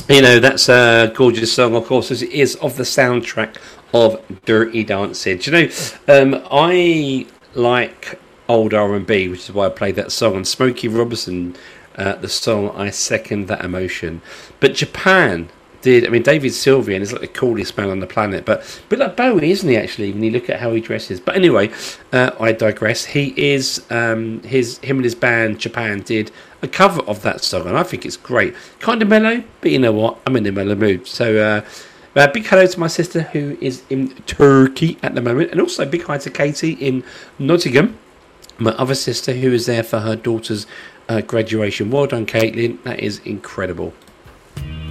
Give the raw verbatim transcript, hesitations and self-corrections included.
You know, that's a gorgeous song, of course, as it is of the soundtrack of Dirty Dancing. Do you know, um, I like old R and B, which is why I played that song. And Smokey Robinson, uh, the song I Second That Emotion. But Japan did, I mean, David Sylvian is like the coolest man on the planet, but a bit like Bowie, isn't he, actually, when you look at how he dresses. But anyway, uh, I digress. He is, um, his him and his band, Japan, did a cover of that song, and I think it's great. Kind of mellow, but you know what? I'm in a mellow mood. So, uh, uh, big hello to my sister who is in Turkey at the moment, and also big hi to Katie in Nottingham, my other sister who is there for her daughter's uh, graduation. Well done, Caitlin. That is incredible.